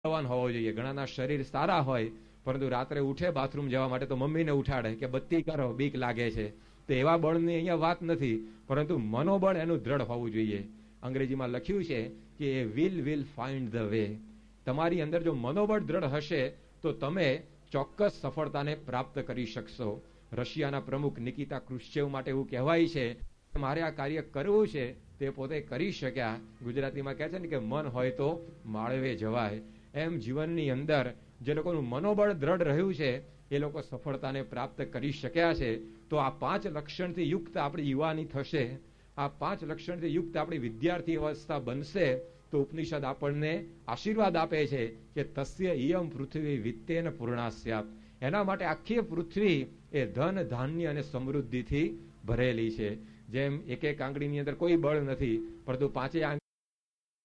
જવાન હોવો જોઈએ. ઘણાના શરીર સારા હોય પરંતુ રાત્રે ઉઠે બાથરૂમ જવા માટે તો મમ્મીને ઉઠાડે કે બત્તી કરો, બીક લાગે છે. તો એવા બળની અહીંયા વાત નથી, પરંતુ મનોબળ એનું દ્રઢ હોવું જોઈએ. અંગ્રેજીમાં લખ્યું છે કે એ વિલ ફાઇન્ડ ધ વે. તમારી અંદર જો મનોબળ દ્રઢ હશે તો તમે ચોક્કસ સફળતાને પ્રાપ્ત કરી શકશો. રશિયાના પ્રમુખ નિકિતા ક્રુશ્ચેવ માટે એવું કહેવાય છે મારે આ કાર્ય કરવું છે, તે પોતે કરી શક્યા. ગુજરાતીમાં કહે છે ને કે મન હોય તો માળવે જવાય. એમ જીવનની અંદર જે લોકોનું મનોબળ દ્રઢ રહ્યું છે એ લોકો સફળતાને પ્રાપ્ત કરી શક્યા છે. તો આ 5 લક્ષણથી યુક્ત આપણી યુવાની થશે, આ 5 લક્ષણથી યુક્ત આપણી વિદ્યાર્થી અવસ્થા બનશે, તો ઉપનિષદ આપણને આશીર્વાદ આપે છે કે તસ્ય ઇયમ પૃથ્વી વિત્તેન પૂર્ણાસ્યાત. એના માટે આખી પૃથ્વી એ ધન, ધાન્ય અને સમૃદ્ધિથી ભરેલી છે. જેમ એક આંગળીની અંદર કોઈ બળ નથી, પરંતુ 5